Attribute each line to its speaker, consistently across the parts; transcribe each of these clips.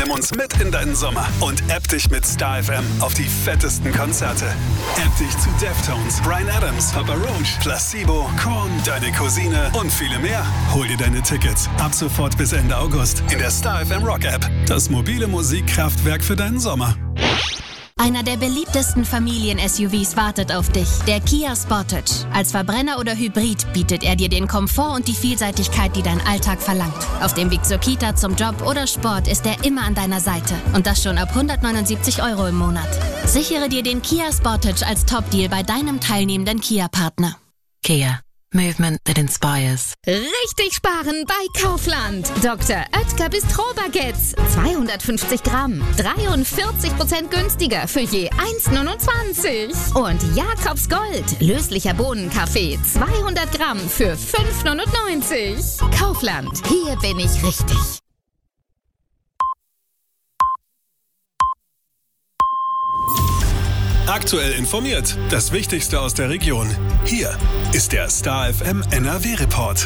Speaker 1: Nimm uns mit in deinen Sommer und app dich mit Star FM auf die fettesten Konzerte. App dich zu Deftones, Bryan Adams, Papa Roach, Placebo, Korn, Deine Cousine und viele mehr. Hol dir deine Tickets ab sofort bis Ende August in der Star FM Rock App. Das mobile Musikkraftwerk für deinen Sommer.
Speaker 2: Einer der beliebtesten Familien-SUVs wartet auf dich, der Kia Sportage. Als Verbrenner oder Hybrid bietet er dir den Komfort und die Vielseitigkeit, die dein Alltag verlangt. Auf dem Weg zur Kita, zum Job oder Sport ist er immer an deiner Seite. Und das schon ab 179 € im Monat. Sichere dir den Kia Sportage als Top-Deal bei deinem teilnehmenden Kia-Partner.
Speaker 3: Kia. Movement that inspires.
Speaker 4: Richtig sparen bei Kaufland. Dr. Oetker Bistro-Baguettes. 250 Gramm. 43% günstiger für je 1,29. Und Jakobs Gold. Löslicher Bohnenkaffee. 200 Gramm für 5,99. Kaufland. Hier bin ich richtig.
Speaker 1: Aktuell informiert. Das Wichtigste aus der Region. Hier ist der Star FM NRW-Report.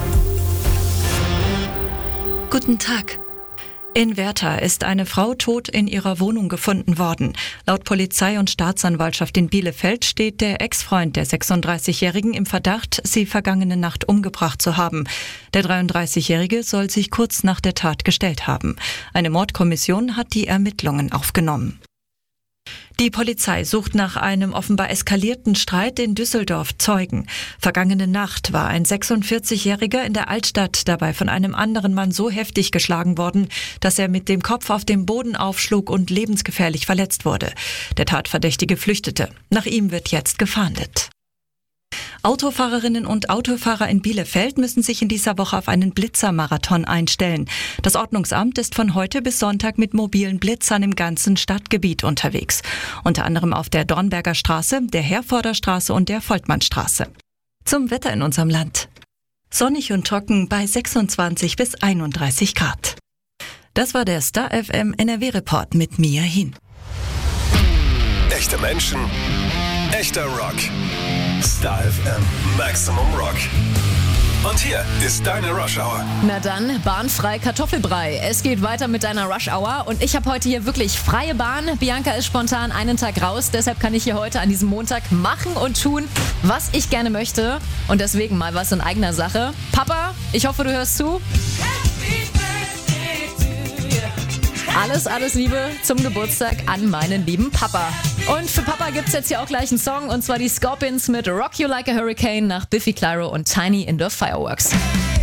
Speaker 5: Guten Tag. In Werther ist eine Frau tot in ihrer Wohnung gefunden worden. Laut Polizei und Staatsanwaltschaft in Bielefeld steht der Ex-Freund der 36-Jährigen im Verdacht, sie vergangene Nacht umgebracht zu haben. Der 33-Jährige soll sich kurz nach der Tat gestellt haben. Eine Mordkommission hat die Ermittlungen aufgenommen. Die Polizei sucht nach einem offenbar eskalierten Streit in Düsseldorf Zeugen. Vergangene Nacht war ein 46-Jähriger in der Altstadt dabei von einem anderen Mann so heftig geschlagen worden, dass er mit dem Kopf auf den Boden aufschlug und lebensgefährlich verletzt wurde. Der Tatverdächtige flüchtete. Nach ihm wird jetzt gefahndet. Autofahrerinnen und Autofahrer in Bielefeld müssen sich in dieser Woche auf einen Blitzermarathon einstellen. Das Ordnungsamt ist von heute bis Sonntag mit mobilen Blitzern im ganzen Stadtgebiet unterwegs. Unter anderem auf der Dornberger Straße, der Herforder Straße und der Volkmannstraße. Zum Wetter in unserem Land. Sonnig und trocken bei 26 bis 31 Grad. Das war der Star FM NRW-Report mit Mia Hin.
Speaker 1: Echte Menschen, echter Rock. Star FM Maximum Rock. Und hier ist deine Rush Hour.
Speaker 6: Na dann, bahnfrei Kartoffelbrei. Es geht weiter mit deiner Rush Hour und ich habe heute hier wirklich freie Bahn. Bianca ist spontan einen Tag raus, deshalb kann ich hier heute an diesem Montag machen und tun, was ich gerne möchte. Und deswegen mal was in eigener Sache. Papa, ich hoffe, du hörst zu. Alles Liebe zum Geburtstag an meinen lieben Papa. Und für Papa gibt's jetzt hier auch gleich einen Song, und zwar die Scorpions mit Rock You Like a Hurricane nach Biffy Clyro und Tiny in the Fireworks.